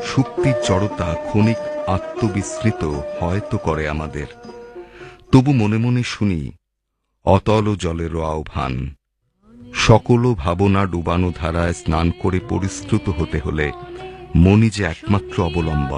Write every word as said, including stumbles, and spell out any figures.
শক্তির জড়তা ক্ষণিক আত্মবিস্মৃত হয়তো করে আমাদের, তবু মনে মনে শুনি অতল জলেরও আহ্বান। সকল ভাবনা ডুবানো ধারায় স্নান করে পরিশ্রুত হতে হলে মনই যে একমাত্র অবলম্বন।